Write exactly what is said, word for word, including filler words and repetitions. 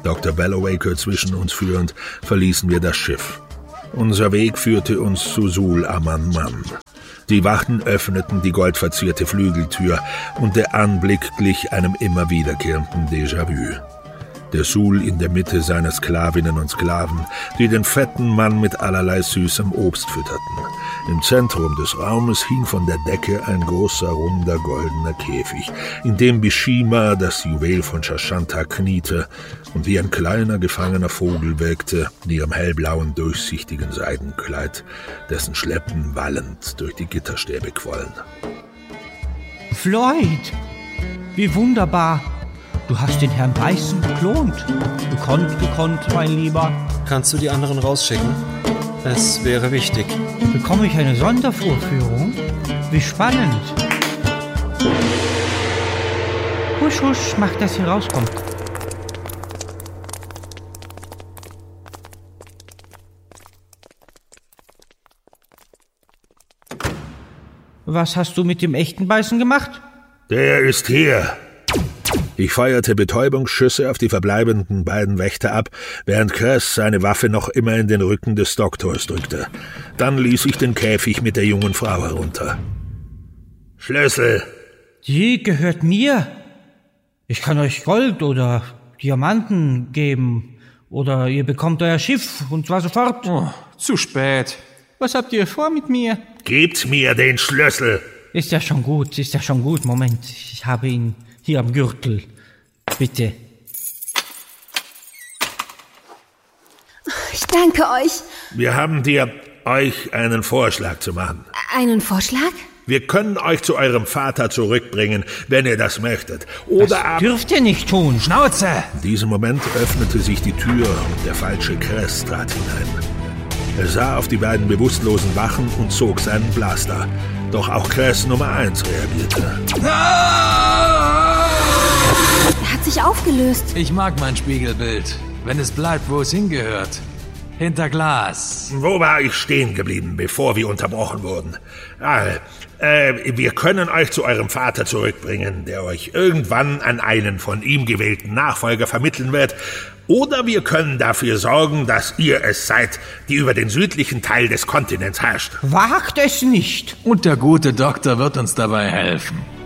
Doktor Bellowaker zwischen uns führend, verließen wir das Schiff. Unser Weg führte uns zu Sul Aman-Man. Die Wachen öffneten die goldverzierte Flügeltür und der Anblick glich einem immer wiederkehrenden Déjà-vu. Der Sul in der Mitte seiner Sklavinnen und Sklaven, die den fetten Mann mit allerlei süßem Obst fütterten. Im Zentrum des Raumes hing von der Decke ein großer, runder, goldener Käfig, in dem Bishima, das Juwel von Shashanta, kniete und wie ein kleiner, gefangener Vogel wirkte, in ihrem hellblauen, durchsichtigen Seidenkleid, dessen Schleppen wallend durch die Gitterstäbe quollen. Floyd, wie wunderbar! Du hast den Herrn Beißen geklont. Gekonnt, gekonnt, mein Lieber. Kannst du die anderen rausschicken? Es wäre wichtig. Bekomme ich eine Sondervorführung? Wie spannend. Husch, husch, mach, dass sie rauskommt. Was hast du mit dem echten Beißen gemacht? Der ist hier. Ich feuerte Betäubungsschüsse auf die verbleibenden beiden Wächter ab, während Cress seine Waffe noch immer in den Rücken des Doktors drückte. Dann ließ ich den Käfig mit der jungen Frau herunter. Schlüssel! Die gehört mir. Ich kann euch Gold oder Diamanten geben. Oder ihr bekommt euer Schiff, und zwar sofort. Oh, zu spät. Was habt ihr vor mit mir? Gebt mir den Schlüssel! Ist ja schon gut, ist ja schon gut. Moment, ich habe ihn hier am Gürtel. Bitte. Ich danke euch. Wir haben dir, euch einen Vorschlag zu machen. Einen Vorschlag? Wir können euch zu eurem Vater zurückbringen, wenn ihr das möchtet. Oder das dürft ihr nicht tun. Schnauze! In diesem Moment öffnete sich die Tür und der falsche Cress trat hinein. Er sah auf die beiden bewusstlosen Wachen und zog seinen Blaster. Doch auch Cress Nummer eins reagierte. Er hat sich aufgelöst. Ich mag mein Spiegelbild, wenn es bleibt, wo es hingehört. Hinter Glas. Wo war ich stehen geblieben, bevor wir unterbrochen wurden? Ah, äh, wir können euch zu eurem Vater zurückbringen, der euch irgendwann an einen von ihm gewählten Nachfolger vermitteln wird. Oder wir können dafür sorgen, dass ihr es seid, die über den südlichen Teil des Kontinents herrscht. Wagt es nicht. Und der gute Doktor wird uns dabei helfen.